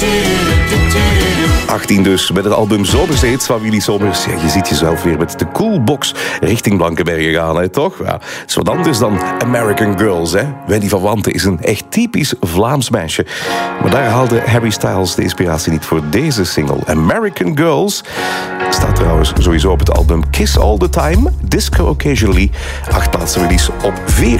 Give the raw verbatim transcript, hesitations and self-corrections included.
achttien dus, met het album Zomersteeds van Willy Sommers. Ja, je ziet jezelf weer met de Coolbox richting Blankenberge gaan, hè, toch? Ja, het is wat anders dan American Girls, hè. Wendy van Wanten is een echt typisch Vlaams meisje. Maar daar haalde Harry Styles de inspiratie niet voor deze single. American Girls staat trouwens sowieso op het album Kiss All The Time, Disco Occasionally. Acht plaatsen release op veertien.